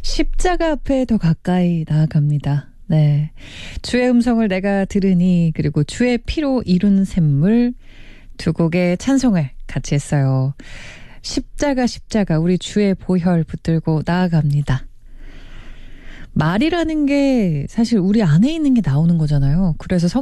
십자가 앞에 더 가까이 나아갑니다. 네, 주의 음성을 내가 들으니 그리고 주의 피로 이룬 샘물 두 곡의 찬송을 같이 했어요. 십자가 십자가 우리 주의 보혈 붙들고 나아갑니다. 말이라는 게 사실 우리 안에 있는 게 나오는 거잖아요. 그래서